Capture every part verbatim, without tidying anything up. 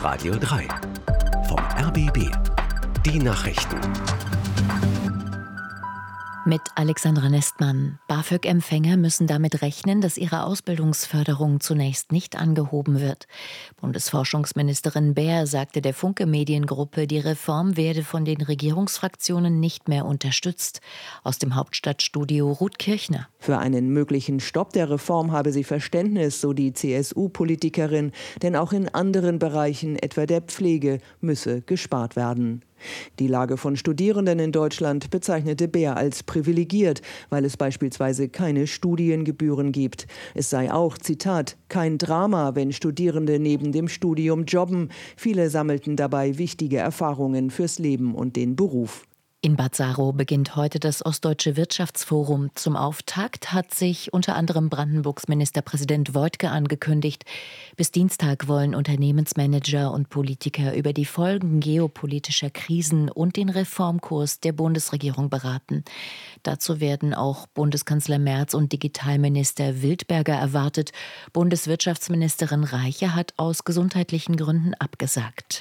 Radio drei. Vom R B B. Die Nachrichten. Mit Alexandra Nestmann. BAföG-Empfänger müssen damit rechnen, dass ihre Ausbildungsförderung zunächst nicht angehoben wird. Bundesforschungsministerin Baer sagte der Funke-Mediengruppe, die Reform werde von den Regierungsfraktionen nicht mehr unterstützt. Aus dem Hauptstadtstudio Ruth Kirchner. Für einen möglichen Stopp der Reform habe sie Verständnis, so die C S U-Politikerin. Denn auch in anderen Bereichen, etwa der Pflege, müsse gespart werden. Die Lage von Studierenden in Deutschland bezeichnete Baer als privilegiert, weil es beispielsweise keine Studiengebühren gibt. Es sei auch, Zitat, kein Drama, wenn Studierende neben dem Studium jobben. Viele sammelten dabei wichtige Erfahrungen fürs Leben und den Beruf. In Bad Saro beginnt heute das Ostdeutsche Wirtschaftsforum. Zum Auftakt hat sich unter anderem Brandenburgs Ministerpräsident Woidke angekündigt. Bis Dienstag wollen Unternehmensmanager und Politiker über die Folgen geopolitischer Krisen und den Reformkurs der Bundesregierung beraten. Dazu werden auch Bundeskanzler Merz und Digitalminister Wildberger erwartet. Bundeswirtschaftsministerin Reiche hat aus gesundheitlichen Gründen abgesagt.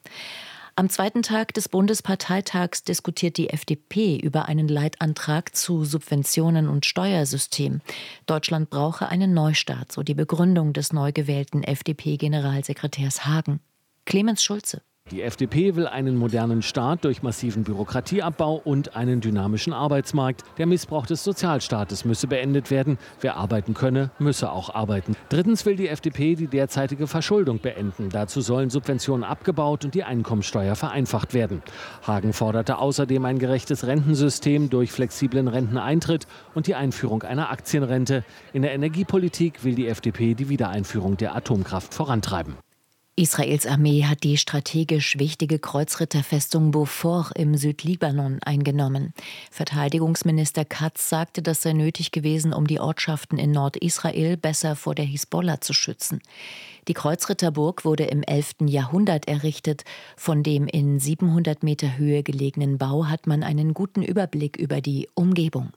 Am zweiten Tag des Bundesparteitags diskutiert die F D P über einen Leitantrag zu Subventionen und Steuersystem. Deutschland brauche einen Neustart, so die Begründung des neu gewählten F D P-Generalsekretärs Hagen. Clemens Schulze. Die F D P will einen modernen Staat durch massiven Bürokratieabbau und einen dynamischen Arbeitsmarkt. Der Missbrauch des Sozialstaates müsse beendet werden. Wer arbeiten könne, müsse auch arbeiten. Drittens will die F D P die derzeitige Verschuldung beenden. Dazu sollen Subventionen abgebaut und die Einkommensteuer vereinfacht werden. Hagen forderte außerdem ein gerechtes Rentensystem durch flexiblen Renteneintritt und die Einführung einer Aktienrente. In der Energiepolitik will die F D P die Wiedereinführung der Atomkraft vorantreiben. Israels Armee hat die strategisch wichtige Kreuzritterfestung Beaufort im Südlibanon eingenommen. Verteidigungsminister Katz sagte, das sei nötig gewesen, um die Ortschaften in Nordisrael besser vor der Hisbollah zu schützen. Die Kreuzritterburg wurde im elften Jahrhundert errichtet. Von dem in siebenhundert Meter Höhe gelegenen Bau hat man einen guten Überblick über die Umgebung.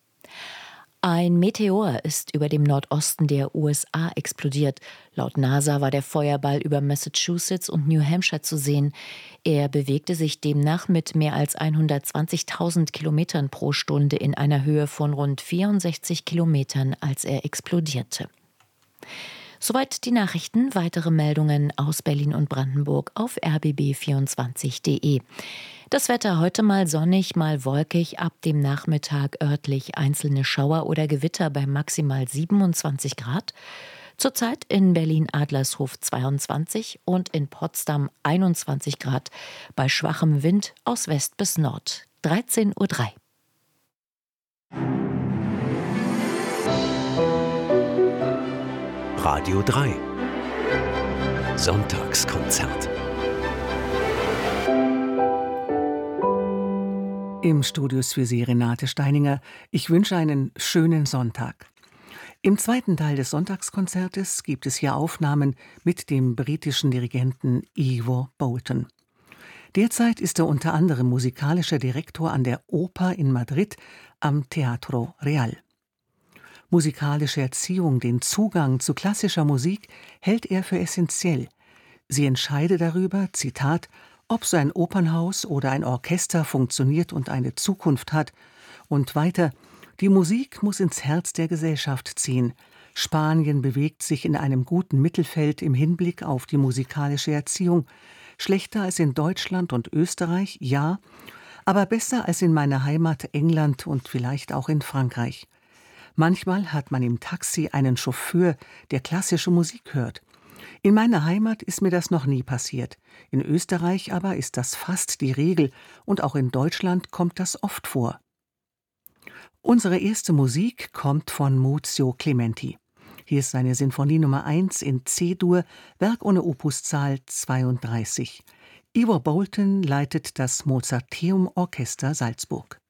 Ein Meteor ist über dem Nordosten der U S A explodiert. Laut NASA war der Feuerball über Massachusetts und New Hampshire zu sehen. Er bewegte sich demnach mit mehr als hundertzwanzigtausend Kilometern pro Stunde in einer Höhe von rund vierundsechzig Kilometern, als er explodierte. Soweit die Nachrichten. Weitere Meldungen aus Berlin und Brandenburg auf r b b vierundzwanzig punkt de. Das Wetter heute mal sonnig, mal wolkig, ab dem Nachmittag örtlich einzelne Schauer oder Gewitter bei maximal siebenundzwanzig Grad. Zurzeit in Berlin-Adlershof zweiundzwanzig und in Potsdam einundzwanzig Grad, bei schwachem Wind aus West bis Nord. dreizehn Uhr drei. Radio drei. Sonntagskonzert. Im Studio ist für Sie Renate Steininger. Ich wünsche einen schönen Sonntag. Im zweiten Teil des Sonntagskonzertes gibt es hier Aufnahmen mit dem britischen Dirigenten Ivo Boulton. Derzeit ist er unter anderem musikalischer Direktor an der Oper in Madrid am Teatro Real. Musikalische Erziehung, den Zugang zu klassischer Musik, hält er für essentiell. Sie entscheide darüber, Zitat, ob so ein Opernhaus oder ein Orchester funktioniert und eine Zukunft hat. Und weiter, die Musik muss ins Herz der Gesellschaft ziehen. Spanien bewegt sich in einem guten Mittelfeld im Hinblick auf die musikalische Erziehung. Schlechter als in Deutschland und Österreich, ja, aber besser als in meiner Heimat England und vielleicht auch in Frankreich. Manchmal hat man im Taxi einen Chauffeur, der klassische Musik hört. In meiner Heimat ist mir das noch nie passiert. In Österreich aber ist das fast die Regel und auch in Deutschland kommt das oft vor. Unsere erste Musik kommt von Muzio Clementi. Hier ist seine Sinfonie Nummer eins in C-Dur, Werk ohne Opuszahl zweiunddreißig. Ivo Boulton leitet das Mozarteum Orchester Salzburg.